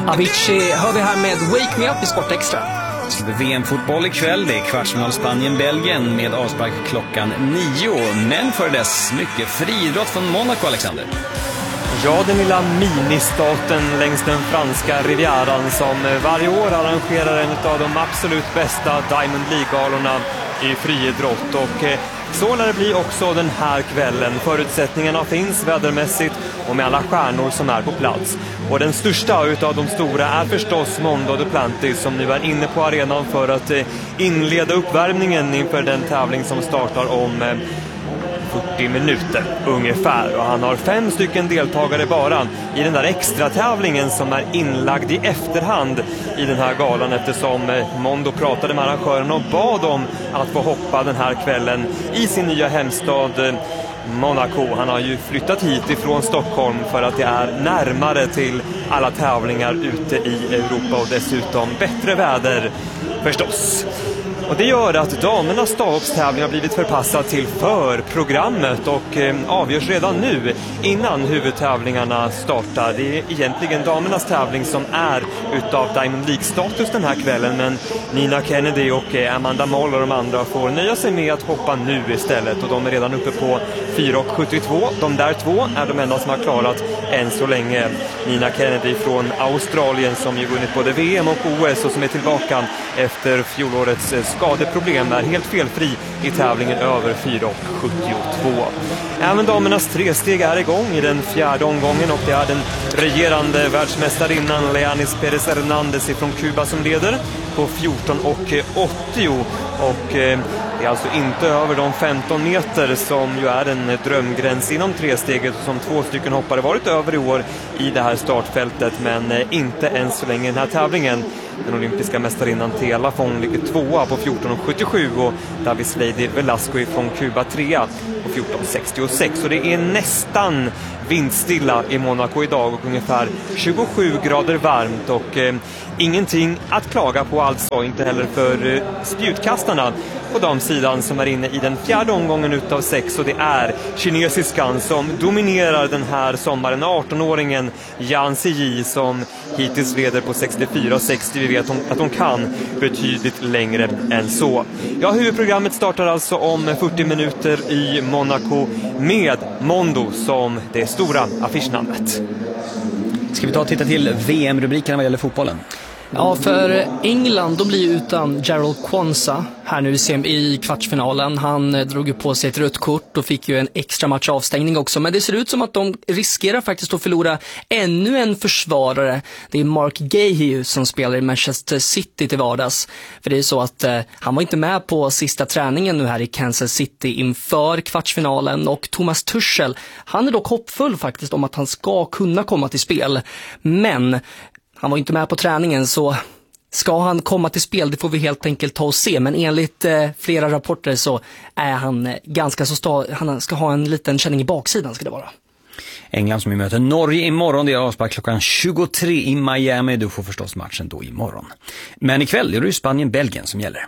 Avicii hör vi här med Wake Me Up i Sport Extra. VM-fotboll ikväll, det är kvartsfinal Spanien-Belgien med avspark klockan 9. Men för dess mycket friidrott från Monaco, Alexander. Ja, den lilla ministaten längs den franska rivieran som varje år arrangerar en av de absolut bästa Diamond League-galorna i friidrott. Och så lär det bli också den här kvällen. Förutsättningarna finns vädermässigt och med alla stjärnor som är på plats. Och den största utav de stora är förstås Mondo Duplantis som nu är inne på arenan för att inleda uppvärmningen inför den tävling som startar om 40 minuter ungefär. Och han har 5 stycken deltagare bara i den där extra tävlingen som är inlagd i efterhand i den här galan, eftersom Mondo pratade med arrangören och bad om att få hoppa den här kvällen i sin nya hemstad Monaco. Han har ju flyttat hit ifrån Stockholm för att det är närmare till alla tävlingar ute i Europa och dessutom bättre väder förstås. Och det gör att damernas stavhoppstävling har blivit förpassad till förprogrammet och avgörs redan nu innan huvudtävlingarna startar. Det är egentligen damernas tävling som är utav Diamond League-status den här kvällen, men Nina Kennedy och Amanda Moll och de andra får nöja sig med att hoppa nu istället, och de är redan uppe på 4,72. De där två är de enda som har klarat än så länge. Nina Kennedy från Australien som ju vunnit både VM och OS och som är tillbaka efter fjolårets skadeproblem är helt felfri i tävlingen över 4,72. Även damernas tresteg är igång i den 4:e omgången och det är den regerande världsmästarinnan Leanis Perez Hernandez från Kuba som leder på 14,80 och det är alltså inte över de 15 meter som ju är en drömgräns inom tresteget som 2 stycken hoppare varit över i år i det här startfältet, men inte än så länge den här tävlingen. Den olympiska mästarinnan Tela Fong ligger 2 på 14,77 och Davis Lady Velasco från Kuba 3 på 14,66. Och det är nästan vindstilla i Monaco idag och ungefär 27 grader varmt och ingenting att klaga på, alltså inte heller för spjutkastarna på damsidan som är inne i den 4:e omgången utav 6, och det är kinesiskan som dominerar den här sommaren, 18-åringen Yan Ziyi som hittills leder på 64,60. Vi vet att de kan betydligt längre än så. Ja, huvudprogrammet startar alltså om 40 minuter i Monaco med Mondo som det stora affischnamnet. Ska vi ta och titta till VM-rubrikerna vad gäller fotbollen? Ja, för England då blir utan Gerald Kwanza här nu i kvartsfinalen. Han drog ju på sig ett rött kort och fick ju en extra match avstängning också. Men det ser ut som att de riskerar faktiskt att förlora ännu en försvarare. Det är Mark Gahey som spelar i Manchester City till vardags. För det är så att han var inte med på sista träningen nu här i Kansas City inför kvartsfinalen. Och Thomas Tuchel, han är dock hoppfull faktiskt om att han ska kunna komma till spel. Men han var inte med på träningen, så ska han komma till spel, det får vi helt enkelt ta och se. Men enligt flera rapporter så är han ganska så han ska ha en liten känning i baksidan ska det vara. England som vi möter Norge imorgon, det är avspark klockan 23 i Miami. Du får förstås matchen då imorgon. Men ikväll är det ju Spanien-Belgien som gäller.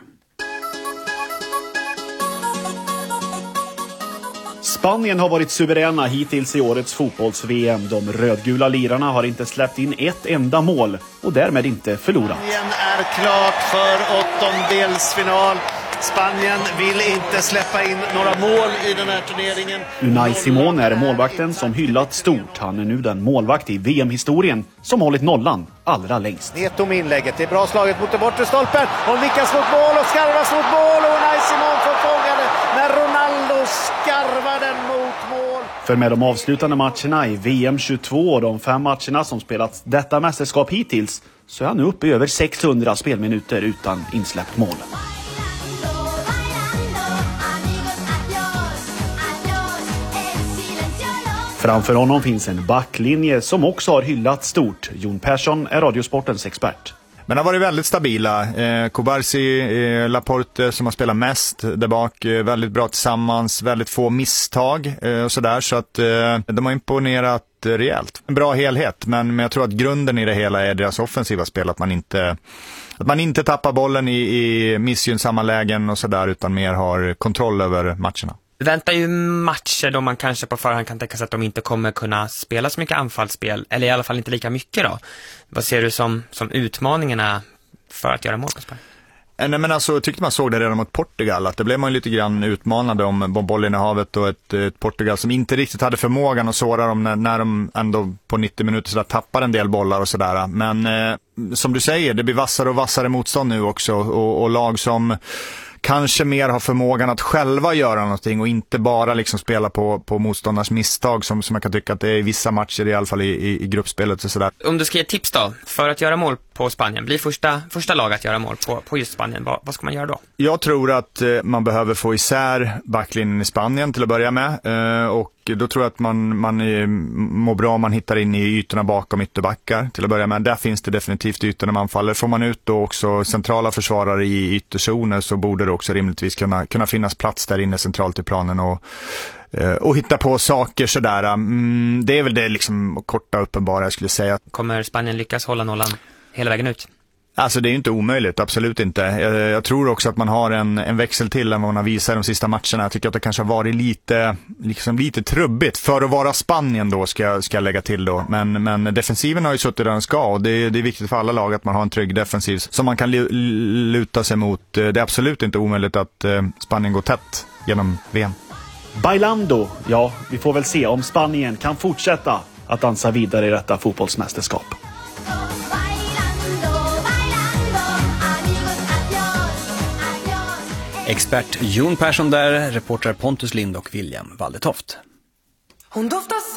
Spanien har varit suveräna hittills i årets fotbolls-VM. De rödgula lirarna har inte släppt in ett enda mål och därmed inte förlorat. Spanien är klart för åttondelsfinal. Spanien vill inte släppa in några mål i den här turneringen. Unai Simon är målvakten som hyllat stort. Han är nu den målvakt i VM-historien som hållit nollan allra längst. Neto med inlägget, det är bra slaget mot den bortre stolpen. Hon nickas mot mål och skarvas mot mål och Unai Simon får fånga det när Ronaldo skarvar den mot mål. För med de avslutande matcherna i VM 22 och de 5 matcherna som spelats detta mästerskap hittills så är han nu uppe i över 600 spelminuter utan insläppt mål. Framför honom finns en backlinje som också har hyllat stort. Jon Persson är Radiosportens expert. Men har varit väldigt stabila. Kubarsi, Laporte som har spelat mest där bak, väldigt bra tillsammans, väldigt få misstag och sådär, så att de har imponerat rejält. En bra helhet, men jag tror att grunden i det hela är deras offensiva spel, att man inte tappar bollen i missgynnsamma lägen och sådär, utan mer har kontroll över matcherna. väntar ju matcher då man kanske på förhand kan tänka sig att de inte kommer kunna spela så mycket anfallsspel, eller i alla fall inte lika mycket då. Vad ser du som utmaningarna för att göra mål på Spanien? Nej, men alltså, tyckte man såg det redan mot Portugal, att det blev man lite grann utmanade om bollen i havet och ett Portugal som inte riktigt hade förmågan att såra dem när de ändå på 90 minuter så där tappar en del bollar och sådär. Men som du säger, det blir vassare och vassare motstånd nu också, och lag som kanske mer har förmågan att själva göra någonting och inte bara liksom spela på motståndars misstag som man kan tycka att det är i vissa matcher, i alla fall i gruppspelet och sådär. Om du ska ge tips då, för att göra mål på Spanien, blir första lag att göra mål på just Spanien, vad ska man göra då? Jag tror att man behöver få isär backlinjen i Spanien till att börja med, och då tror jag att man mår bra om man hittar in i ytorna bakom ytterbackar till att börja med. Där finns det definitivt ytor när man faller. Får man ut då också centrala försvarare i ytterzoner, så borde det också rimligtvis kunna finnas plats där inne centralt i planen och hitta på saker sådär. Det är väl det liksom korta uppenbara jag skulle säga. Kommer Spanien lyckas hålla nollan hela vägen ut? Alltså det är ju inte omöjligt, absolut inte. Jag tror också att man har en växel till än vad man har visat i de sista matcherna. Jag tycker att det kanske har varit lite trubbigt för att vara Spanien då, ska jag lägga till då. Men defensiven har ju suttit där den ska, och det är viktigt för alla lag att man har en trygg defensiv som man kan luta sig mot. Det är absolut inte omöjligt att Spanien går tätt genom VM. Bailando, ja, vi får väl se om Spanien kan fortsätta att dansa vidare i detta fotbollsmästerskap. Expert Jon Persson där, reporter Pontus Lind och William Waldetoft.